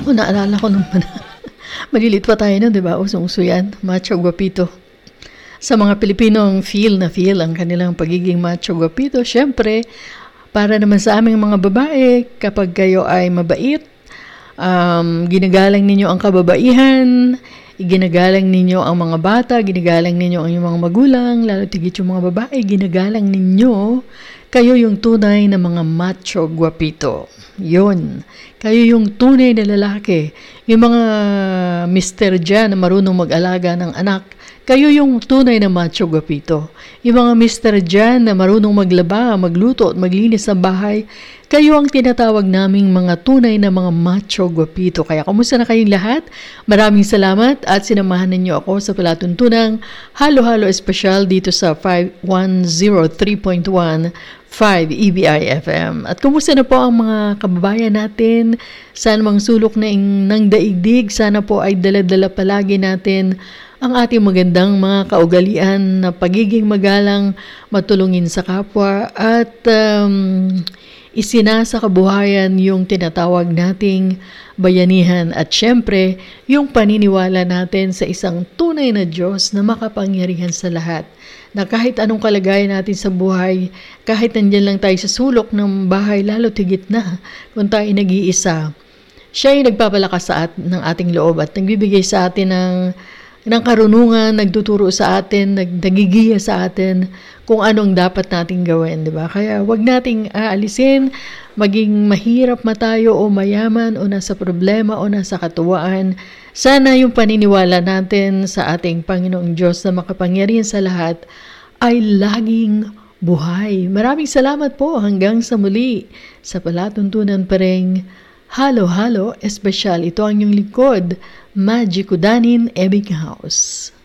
Ako, naalala ko nung maliliit pa tayo nun, di ba? Usong-uso yan, macho guapito. Sa mga Pilipinong feel ang kanilang pagiging macho guapito. Siyempre, para naman sa aming mga babae, kapag kayo ay mabait, ginagalang ninyo ang kababaihan, ginagalang ninyo ang mga bata, ginagalang ninyo ang inyong mga magulang, lalo tigit yung mga babae, ginagalang ninyo, kayo yung tunay na mga macho guapito. Yun. Kayo yung tunay na lalaki. Yung mga mister dyan na marunong mag-alaga ng anak, kayo yung tunay na macho guapito. Yung mga mister dyan na marunong maglaba, magluto at maglinis sa bahay, kayo ang tinatawag naming mga tunay na mga macho guapito. Kaya kumusta na kayong lahat? Maraming salamat at sinamahan ninyo ako sa palatuntunang Halo-Halo Espesyal dito sa 103.1 5 EBI FM. At kumusta na po ang mga kababayan natin? Sana mang sulok ng daigdig, sana po ay dala-dala palagi natin ang ating magandang mga kaugalian na pagiging magalang, matulungin sa kapwa at isinasa kabuhayan yung tinatawag nating bayanihan at syempre yung paniniwala natin sa isang tunay na Diyos na makapangyarihan sa lahat. Na kahit anong kalagayan natin sa buhay, kahit nandyan lang tayo sa sulok ng bahay, lalo tigit na kung tayo nag-iisa, siya ay nagpapalakas ng ating loob at nagbibigay sa atin ng karunungan, nagtuturo sa atin, nagigiya sa atin kung anong dapat nating gawin, di ba? Kaya wag nating aalisin, maging mahirap matayo o mayaman o nasa problema o nasa katuwaan. Sana yung paniniwala natin sa ating Panginoong Diyos na makapangyarihan sa lahat ay laging buhay. Maraming salamat po hanggang sa muli sa palatuntunan pa ring Halo-Halo Espesyal. Ito ang inyong lingkod, Magic Udanin, Ebing House.